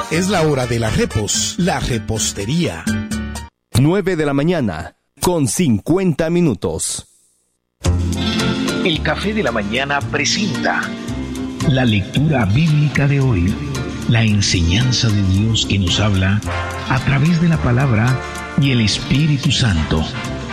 Es la hora de la repos, la repostería. 9 de la mañana, con 50 minutos. El Café de la Mañana presenta la lectura bíblica de hoy, la enseñanza de Dios que nos habla a través de la palabra y el Espíritu Santo.